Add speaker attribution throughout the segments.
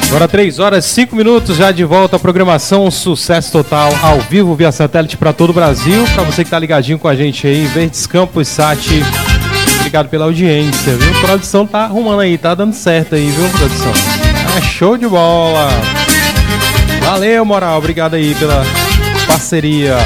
Speaker 1: Agora 3 horas e 5 minutos, já de volta à programação Sucesso Total, ao vivo via satélite para todo o Brasil. Para você que tá ligadinho com a gente aí, Verdes Campos Sat, obrigado pela audiência, viu? A produção tá arrumando aí, tá dando certo aí, viu, produção? É show de bola! Valeu, moral, obrigado aí pela parceria.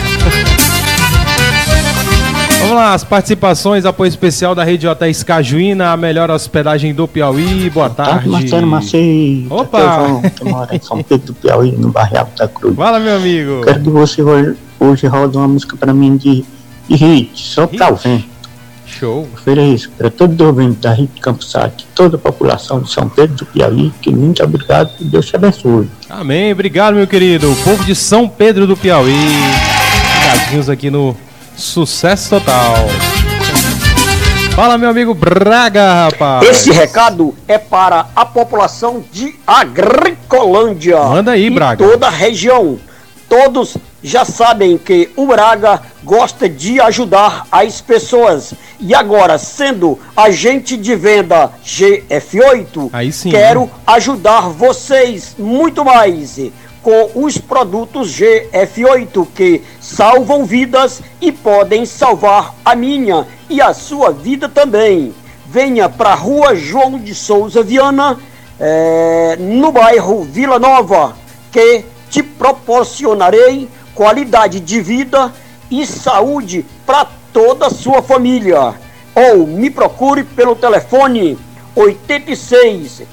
Speaker 1: Vamos lá, as participações, apoio especial da Rede Hotéis Cajuína, a melhor hospedagem do Piauí. Boa tarde.
Speaker 2: Marcelo Macedo.
Speaker 1: Opa!
Speaker 2: Eu moro em São Pedro do Piauí, no bairro Alta Cruz.
Speaker 1: Fala, meu amigo.
Speaker 2: Quero que você hoje roda uma música pra mim de hit, só pra o vento.
Speaker 1: Show.
Speaker 2: Ofereço para todo ouvinte da Rede Campos Sat, toda a população de São Pedro do Piauí, que muito obrigado e Deus te abençoe.
Speaker 1: Amém, obrigado, meu querido. O povo de São Pedro do Piauí. Ligadinhos aqui no Sucesso Total. Fala, meu amigo Braga, rapaz.
Speaker 3: Esse recado é para a população de Agricolândia.
Speaker 1: Manda aí,
Speaker 3: e
Speaker 1: Braga.
Speaker 3: toda a região. Todos já sabem que o Braga gosta de ajudar as pessoas. E agora, sendo agente de venda GF8,
Speaker 1: aí sim,
Speaker 3: quero ajudar vocês muito mais com os produtos GF8 que salvam vidas e podem salvar a minha e a sua vida também. Venha para a Rua João de Souza Viana, no bairro Vila Nova, que te proporcionarei qualidade de vida e saúde para toda a sua família. Ou me procure pelo telefone 86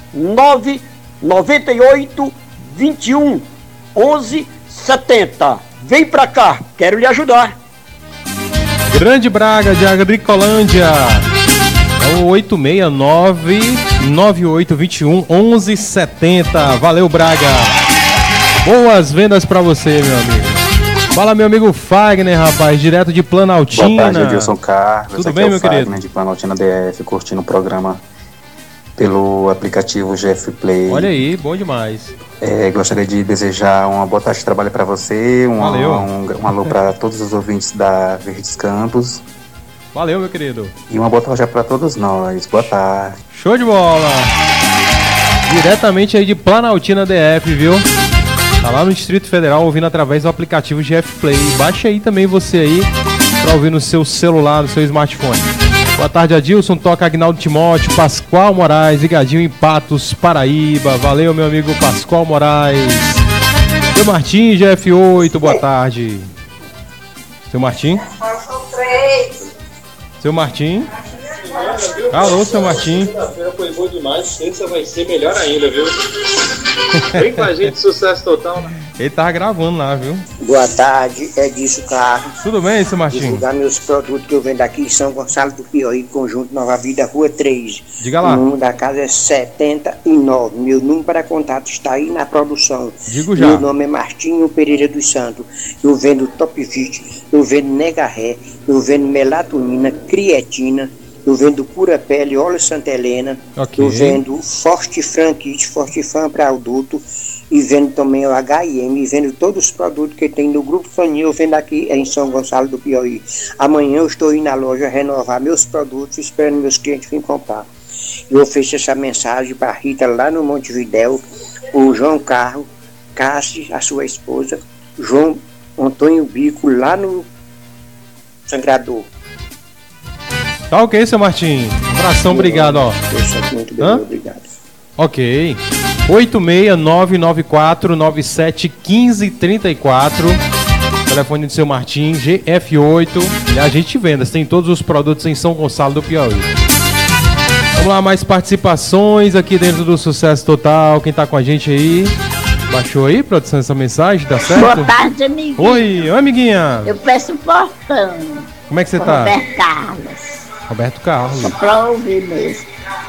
Speaker 3: 998 21 11 70. Vem pra cá, quero lhe ajudar.
Speaker 1: Grande Braga de Agricolândia. É o 869-9821-1170. Valeu, Braga. Boas vendas pra você, meu amigo. Fala, meu amigo Fagner, rapaz, direto de Planaltina.
Speaker 4: Boa tarde, Edilson Carlos.
Speaker 1: Tudo bem, meu
Speaker 4: Fagner,
Speaker 1: querido?
Speaker 4: De Planaltina DF, curtindo o programa pelo aplicativo GF Play.
Speaker 1: Olha aí, bom demais.
Speaker 4: Gostaria de desejar uma boa tarde de trabalho para você, um alô para todos os ouvintes da Verdes Campos.
Speaker 1: Valeu, meu querido.
Speaker 4: E uma boa tarde para todos nós. Boa tarde.
Speaker 1: Show de bola. Diretamente aí de Planaltina DF, viu? Tá lá no Distrito Federal, ouvindo através do aplicativo GF Play. Baixa aí também você aí, pra ouvir no seu celular, no seu smartphone. Boa tarde, Adilson. Toca Agnaldo Timóteo, Pascoal Moraes, ligadinho em Patos, Paraíba. Valeu, meu amigo Pascoal Moraes. Seu Martim, GF8, boa tarde. Seu Martim? Seu Martim? Alô, seu Martim.
Speaker 5: Segunda-feira foi boa demais, sexta vai ser melhor ainda, viu? Vem com a gente, Sucesso Total.
Speaker 1: Ele tava gravando lá, viu?
Speaker 6: Boa tarde, Edilson Carlos.
Speaker 1: Tudo bem, seu Martim?
Speaker 6: Divulgar meus produtos que eu vendo aqui em São Gonçalo do Piauí, Conjunto Nova Vida, Rua 3.
Speaker 1: Diga lá.
Speaker 6: O número da casa é 79. Meu número para contato está aí na produção.
Speaker 1: Digo já.
Speaker 6: Meu nome é Martinho Pereira dos Santos. Eu vendo Top Fit, eu vendo Negarré, eu vendo melatonina, creatina, eu vendo Cura Pele, óleo Santa Helena,
Speaker 1: okay.
Speaker 6: Eu vendo Forte Fran Kit, Forte Fran para adulto, e vendo também o H&M, e vendo todos os produtos que tem no Grupo Fanil, eu vendo aqui em São Gonçalo do Piauí. Amanhã eu estou indo na loja renovar meus produtos, esperando meus clientes virem comprar. Eu fiz essa mensagem para a Rita lá no Montevidéu, o João Carlos, Cássio, a sua esposa, João Antônio Bico, lá no Sangrador.
Speaker 1: Tá ok, seu Martim. Um abração, obrigado, ó.
Speaker 6: Muito bem, obrigado.
Speaker 1: Ok. 86994971534. Telefone do seu Martim, GF8. E a gente vendas. Tem todos os produtos em São Gonçalo do Piauí. Vamos lá, mais participações aqui dentro do Sucesso Total. Quem tá com a gente aí? Baixou aí, produção, essa mensagem? Tá certo?
Speaker 7: Boa tarde, amiguinha.
Speaker 1: Oi, amiguinha.
Speaker 7: Eu peço um portão.
Speaker 1: Como é que você tá?
Speaker 7: Roberto Carlos.
Speaker 1: Roberto Carlos.
Speaker 7: Só pra ouvir mesmo.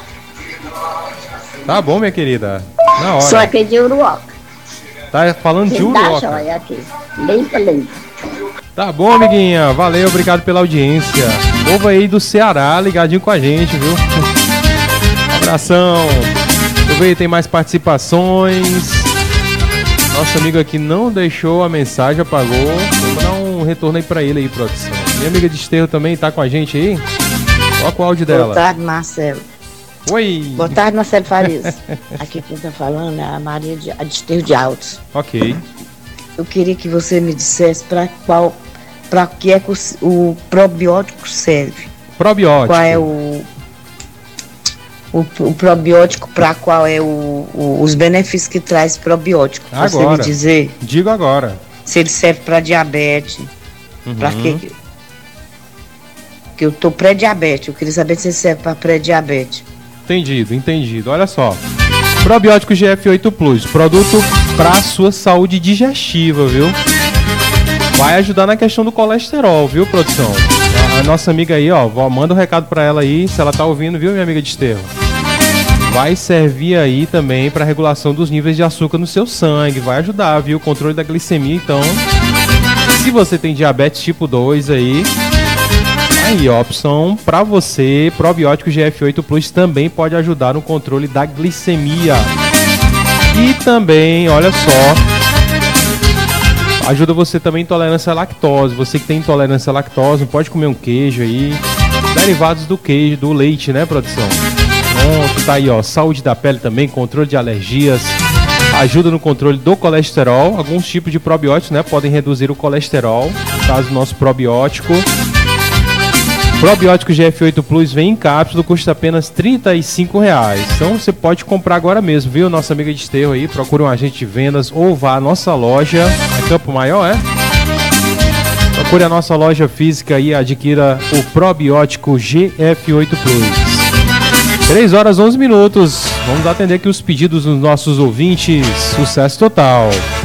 Speaker 1: Tá bom, minha querida. Na hora.
Speaker 7: Só aqui de Uruoca.
Speaker 1: Tá falando de Uruoca.
Speaker 7: Tá joia aqui. Limpa, limpa.
Speaker 1: Tá bom, amiguinha. Valeu, obrigado pela audiência. Povo aí do Ceará, ligadinho com a gente, viu? Abração. Deixa eu ver, tem mais participações. Nosso amigo aqui não deixou a mensagem, apagou. Vou dar um retorno aí pra ele aí, produção. Minha amiga de Esterro também tá com a gente aí? Coloca o áudio dela.
Speaker 8: Boa tarde, Marcelo.
Speaker 1: Oi!
Speaker 7: Boa tarde, Marcelo Farias. Aqui quem tá falando é a Maria de Desterro de Altos.
Speaker 1: Ok.
Speaker 7: Eu queria que você me dissesse para que é que o probiótico serve.
Speaker 1: Probiótico.
Speaker 7: Qual é o probiótico, para qual é os benefícios que traz probiótico?
Speaker 1: Agora.
Speaker 7: Você me dizer?
Speaker 1: Digo agora.
Speaker 7: Se ele serve para diabetes, para quê? Que eu tô pré-diabético, eu queria saber se ele serve para pré-diabetes.
Speaker 1: Entendido. Olha só. Probiótico GF8 Plus, produto para sua saúde digestiva, viu? Vai ajudar na questão do colesterol, viu, produção? A nossa amiga aí, ó, manda um recado para ela aí, se ela tá ouvindo, viu, minha amiga de Desterro? Vai servir aí também para regulação dos níveis de açúcar no seu sangue, vai ajudar, viu? Controle da glicemia, então. Se você tem diabetes tipo 2 aí, ó, opção para você, probiótico GF8 Plus também pode ajudar no controle da glicemia. E também, olha só, ajuda você também em intolerância à lactose. Você que tem intolerância à lactose, não pode comer um queijo aí. Derivados do queijo, do leite, né, produção? Pronto, tá aí, ó. Saúde da pele também, controle de alergias. Ajuda no controle do colesterol. Alguns tipos de probióticos, né, podem reduzir o colesterol. No caso do nosso probiótico. Probiótico GF8 Plus vem em cápsula, custa apenas R$35. Então você pode comprar agora mesmo, viu? Nossa amiga de Desterro aí, procura um agente de vendas ou vá à nossa loja. É Campo Maior, é? Procure a nossa loja física e adquira o probiótico GF8 Plus. 3h11. Vamos atender aqui os pedidos dos nossos ouvintes. Sucesso total.